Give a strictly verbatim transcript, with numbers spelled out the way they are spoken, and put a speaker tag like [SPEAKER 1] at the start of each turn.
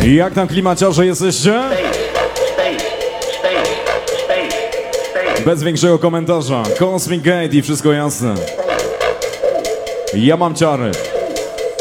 [SPEAKER 1] Jak tam klimaciarze jesteście? Bez większego komentarza. Cosmic Gate i wszystko jasne. Ja mam ciary.